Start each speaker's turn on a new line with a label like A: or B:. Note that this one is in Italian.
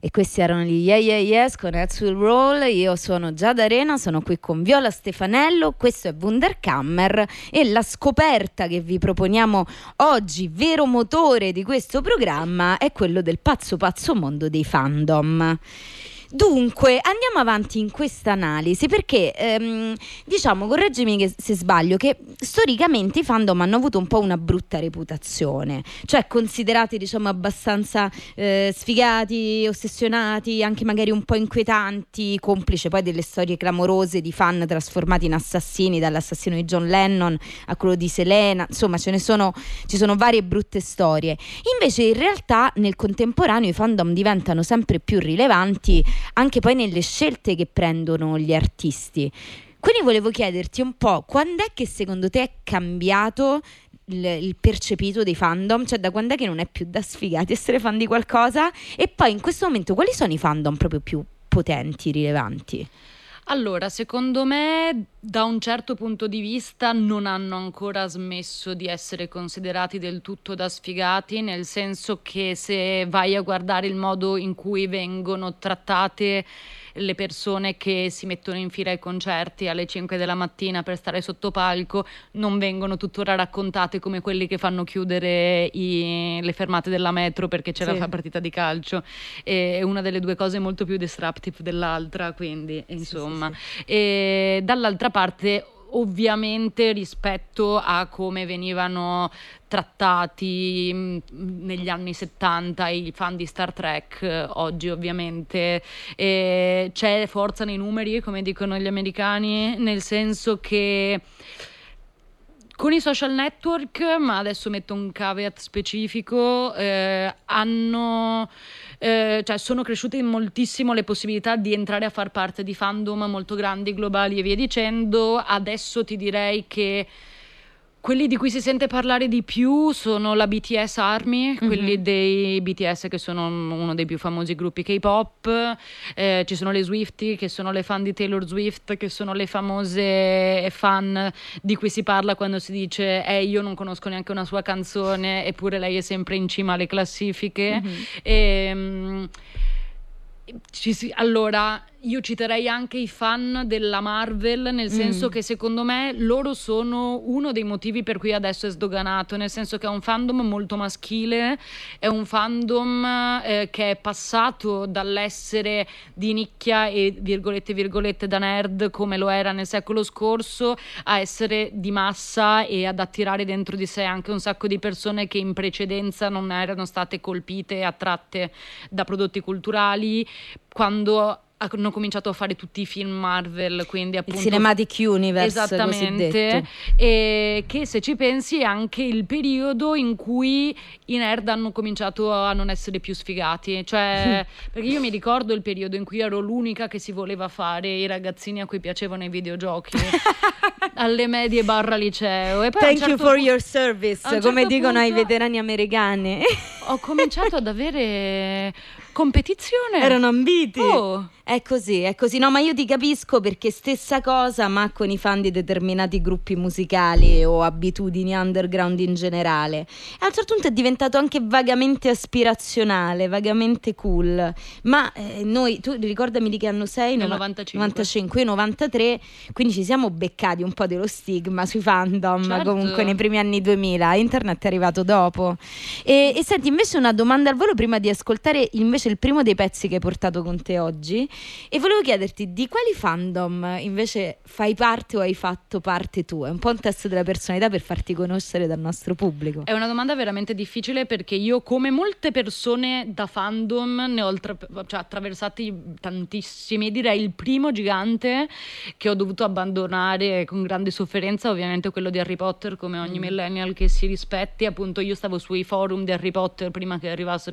A: E questi erano gli Yeah Yeah Yes con Heads Will Roll. Io sono Giada Arena, sono qui con Viola Stefanello, questo è Wunderkammer e la scoperta che vi proponiamo oggi, vero motore di questo programma, è quello del pazzo mondo dei fandom. Dunque, andiamo avanti in questa analisi perché, diciamo, correggimi se sbaglio, che storicamente i fandom hanno avuto un po' una brutta reputazione, cioè considerati, diciamo, abbastanza sfigati, ossessionati, anche magari un po' inquietanti, complice poi delle storie clamorose di fan trasformati in assassini, dall'assassino di John Lennon a quello di Selena, insomma ci sono varie brutte storie. Invece in realtà nel contemporaneo i fandom diventano sempre più rilevanti anche poi nelle scelte che prendono gli artisti. Quindi volevo chiederti un po', quando è che secondo te è cambiato il percepito dei fandom? Cioè da quando è che non è più da sfigati essere fan di qualcosa? E poi in questo momento quali sono i fandom proprio più potenti, rilevanti?
B: Allora, secondo me, da un certo punto di vista non hanno ancora smesso di essere considerati del tutto da sfigati, nel senso che se vai a guardare il modo in cui vengono trattate le persone che si mettono in fila ai concerti alle 5 della mattina per stare sotto palco, non vengono tuttora raccontate come quelli che fanno chiudere le fermate della metro perché c'è la partita di calcio. È una delle due cose molto più disruptive dell'altra, quindi insomma. Sì. E dall'altra parte, ovviamente, rispetto a come venivano trattati negli anni 70 i fan di Star Trek, oggi ovviamente c'è forza nei numeri, come dicono gli americani, nel senso che con i social network, ma adesso metto un caveat specifico, sono cresciute moltissimo le possibilità di entrare a far parte di fandom molto grandi, globali e via dicendo. Adesso ti direi che quelli di cui si sente parlare di più sono la BTS Army, quelli dei BTS che sono uno dei più famosi gruppi K-pop, ci sono le Swiftie che sono le fan di Taylor Swift, che sono le famose fan di cui si parla quando si dice io non conosco neanche una sua canzone eppure lei è sempre in cima alle classifiche. Allora, io citerei anche i fan della Marvel, nel senso che secondo me loro sono uno dei motivi per cui adesso è sdoganato, nel senso che è un fandom molto maschile, è un fandom che è passato dall'essere di nicchia e virgolette da nerd come lo era nel secolo scorso a essere di massa e ad attirare dentro di sé anche un sacco di persone che in precedenza non erano state colpite e attratte da prodotti culturali quando hanno cominciato a fare tutti i film Marvel, quindi appunto
A: il Cinematic Universe,
B: esattamente,
A: cosiddetto.
B: E che se ci pensi è anche il periodo in cui i nerd hanno cominciato a non essere più sfigati, cioè perché io mi ricordo il periodo in cui ero l'unica che si voleva fare i ragazzini a cui piacevano i videogiochi alle medie / liceo, e poi
A: Thank you for your service, come
B: certo
A: dicono ai
B: punto
A: veterani americani.
B: ho cominciato ad avere competizione.
A: Erano ambiti. È così. No, ma io ti capisco, perché stessa cosa, ma con i fan di determinati gruppi musicali o abitudini underground in generale. E a un certo punto è diventato anche vagamente aspirazionale, vagamente cool. Ma noi, tu ricordami di che anno sei?
B: Nel 95.
A: 95, io 93, quindi ci siamo beccati un po' dello stigma sui fandom,
B: certo.
A: Comunque nei primi anni 2000. Internet è arrivato dopo. E senti, invece una domanda al volo prima di ascoltare invece il primo dei pezzi che hai portato con te oggi, e volevo chiederti di quali fandom invece fai parte o hai fatto parte tu. È un po' un test della personalità per farti conoscere dal nostro pubblico.
B: È una domanda veramente difficile, perché io, come molte persone da fandom, ne ho attraversati tantissimi. Direi il primo gigante che ho dovuto abbandonare con grande sofferenza, ovviamente quello di Harry Potter, come ogni millennial che si rispetti. Appunto, io stavo sui forum di Harry Potter prima che